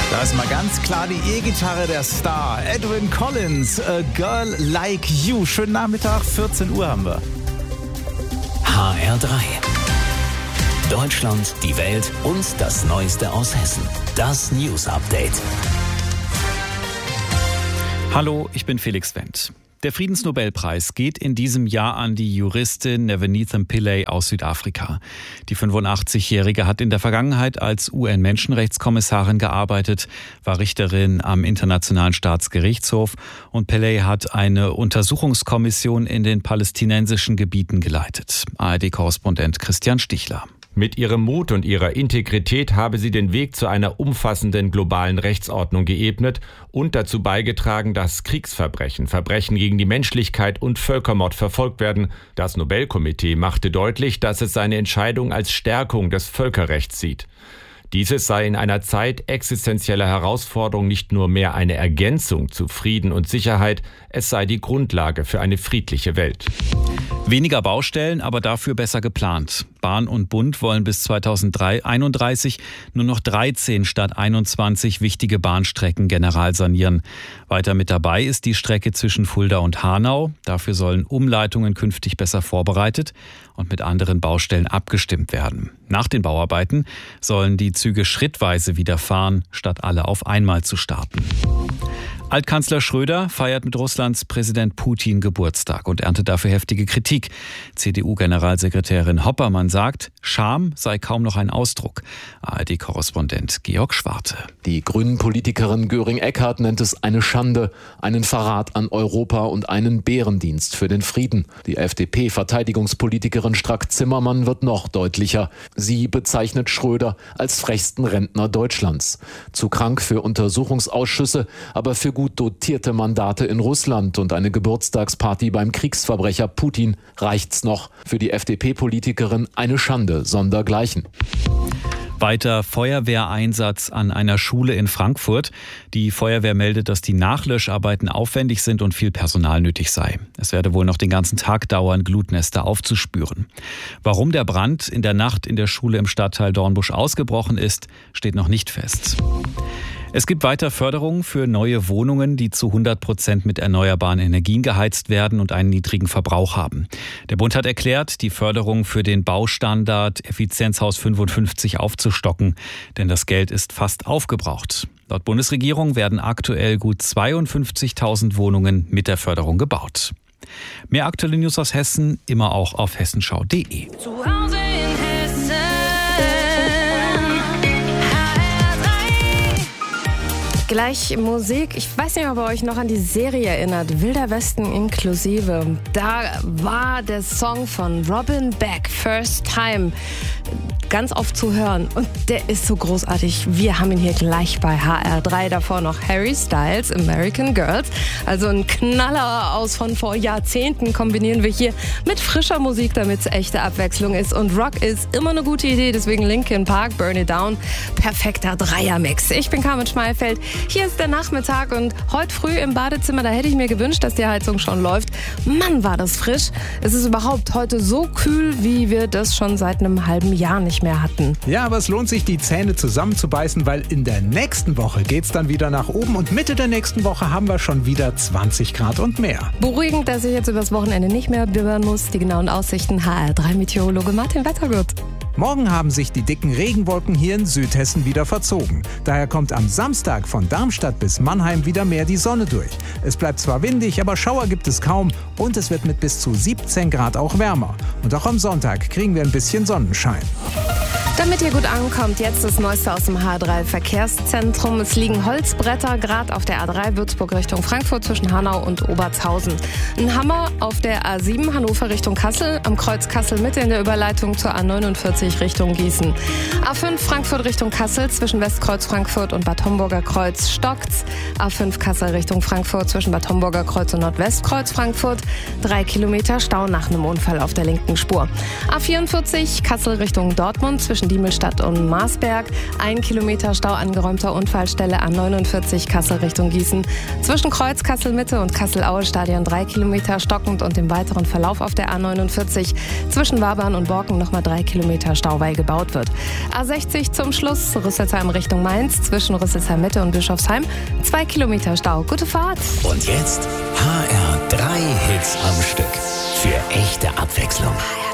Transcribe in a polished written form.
Da ist mal ganz klar die E-Gitarre der Star. Edwyn Collins, A Girl Like You. Schönen Nachmittag, 14 Uhr haben wir. HR3. Deutschland, die Welt und das Neueste aus Hessen. Das News Update. Hallo, ich bin Felix Wendt. Der Friedensnobelpreis geht in diesem Jahr an die Juristin Nvenitho Pillay aus Südafrika. Die 85-Jährige hat in der Vergangenheit als UN-Menschenrechtskommissarin gearbeitet, war Richterin am Internationalen Staatsgerichtshof und Pillay hat eine Untersuchungskommission in den palästinensischen Gebieten geleitet. ARD-Korrespondent Christian Stichler. Mit ihrem Mut und ihrer Integrität habe sie den Weg zu einer umfassenden globalen Rechtsordnung geebnet und dazu beigetragen, dass Kriegsverbrechen, Verbrechen gegen die Menschlichkeit und Völkermord verfolgt werden. Das Nobelkomitee machte deutlich, dass es seine Entscheidung als Stärkung des Völkerrechts sieht. Dieses sei in einer Zeit existenzieller Herausforderung nicht nur mehr eine Ergänzung zu Frieden und Sicherheit, es sei die Grundlage für eine friedliche Welt. Weniger Baustellen, aber dafür besser geplant. Bahn und Bund wollen bis 2031 nur noch 13 statt 21 wichtige Bahnstrecken generalsanieren. Weiter mit dabei ist die Strecke zwischen Fulda und Hanau. Dafür sollen Umleitungen künftig besser vorbereitet und mit anderen Baustellen abgestimmt werden. Nach den Bauarbeiten sollen die Züge schrittweise wieder fahren, statt alle auf einmal zu starten. Altkanzler Schröder feiert mit Russlands Präsident Putin Geburtstag und erntet dafür heftige Kritik. CDU-Generalsekretärin Hoppermann sagt, Scham sei kaum noch ein Ausdruck. ARD-Korrespondent Georg Schwarte. Die Grünen-Politikerin Göring-Eckardt nennt es eine Schande, einen Verrat an Europa und einen Bärendienst für den Frieden. Die FDP-Verteidigungspolitikerin Strack-Zimmermann wird noch deutlicher. Sie bezeichnet Schröder als frechsten Rentner Deutschlands. Zu krank für Untersuchungsausschüsse, aber für gut dotierte Mandate in Russland und eine Geburtstagsparty beim Kriegsverbrecher Putin reicht's noch. Für die FDP-Politikerin eine Schande sondergleichen. Weiter Feuerwehreinsatz an einer Schule in Frankfurt. Die Feuerwehr meldet, dass die Nachlöscharbeiten aufwendig sind und viel Personal nötig sei. Es werde wohl noch den ganzen Tag dauern, Glutnester aufzuspüren. Warum der Brand in der Nacht in der Schule im Stadtteil Dornbusch ausgebrochen ist, steht noch nicht fest. Es gibt weiter Förderungen für neue Wohnungen, die zu 100% mit erneuerbaren Energien geheizt werden und einen niedrigen Verbrauch haben. Der Bund hat erklärt, die Förderung für den Baustandard Effizienzhaus 55 aufzustocken, denn das Geld ist fast aufgebraucht. Laut Bundesregierung werden aktuell gut 52.000 Wohnungen mit der Förderung gebaut. Mehr aktuelle News aus Hessen, immer auch auf hessenschau.de. Gleich Musik. Ich weiß nicht, ob ihr euch noch an die Serie erinnert. Wilder Westen inklusive. Da war der Song von Robin Beck, First Time, ganz oft zu hören. Und der ist so großartig. Wir haben ihn hier gleich bei HR3. Davor noch Harry Styles, American Girls. Also ein Knaller aus von vor Jahrzehnten kombinieren wir hier mit frischer Musik, damit es echte Abwechslung ist. Und Rock ist immer eine gute Idee. Deswegen Linkin Park, Burn It Down. Perfekter Dreiermix. Ich bin Carmen Schmeifeld. Hier ist der Nachmittag und heute früh im Badezimmer, da hätte ich mir gewünscht, dass die Heizung schon läuft. Mann, war das frisch. Es ist überhaupt heute so kühl, wie wir das schon seit einem halben Jahr nicht mehr hatten. Ja, aber es lohnt sich, die Zähne zusammenzubeißen, weil in der nächsten Woche geht's dann wieder nach oben und Mitte der nächsten Woche haben wir schon wieder 20 Grad und mehr. Beruhigend, dass ich jetzt übers Wochenende nicht mehr bibbern muss. Die genauen Aussichten HR3-Meteorologe Martin Wettergut. Morgen haben sich die dicken Regenwolken hier in Südhessen wieder verzogen. Daher kommt am Samstag von Darmstadt bis Mannheim wieder mehr die Sonne durch. Es bleibt zwar windig, aber Schauer gibt es kaum und es wird mit bis zu 17 Grad auch wärmer. Und auch am Sonntag kriegen wir ein bisschen Sonnenschein. Damit ihr gut ankommt, jetzt das Neueste aus dem H3 Verkehrszentrum. Es liegen Holzbretter gerade auf der A3 Würzburg Richtung Frankfurt zwischen Hanau und Obertshausen. Ein Hammer auf der A7 Hannover Richtung Kassel, am Kreuz Kassel Mitte in der Überleitung zur A49 Richtung Gießen. A5 Frankfurt Richtung Kassel zwischen Westkreuz Frankfurt und Bad Homburger Kreuz stockt's. A5 Kassel Richtung Frankfurt zwischen Bad Homburger Kreuz und Nordwestkreuz Frankfurt. 3 Kilometer Stau nach einem Unfall auf der linken Spur. A44 Kassel Richtung Dortmund zwischen Diemelstadt und Marsberg. 1 Kilometer Stau an geräumter Unfallstelle A49 Kassel Richtung Gießen. Zwischen Kreuz Kassel-Mitte und Kassel-Aue-Stadion 3 Kilometer stockend und im weiteren Verlauf auf der A49. Zwischen Wabern und Borken nochmal 3 Kilometer Stau, weil gebaut wird. A60 zum Schluss, Rüsselsheim Richtung Mainz. Zwischen Rüsselsheim-Mitte und Bischofsheim 2 Kilometer Stau. Gute Fahrt! Und jetzt HR3 Hits am Stück. Für echte Abwechslung.